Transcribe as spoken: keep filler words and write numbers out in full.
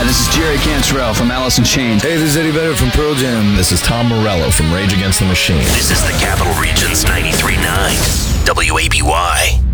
This is Jerry Cantrell from Alice in Chains. Hey, this is Eddie Vedder from Pearl Jam. This is Tom Morello from Rage Against the Machine. This is the Capital Region's ninety-three point nine W A B Y.